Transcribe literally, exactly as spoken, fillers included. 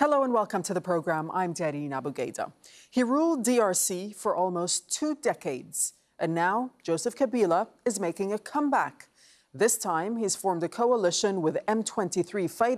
Hello and welcome to the program. I'm Darine Abougada. He ruled D R C for almost two decades, and now Joseph Kabila is making a comeback. This time, he's formed a coalition with M twenty-three fighters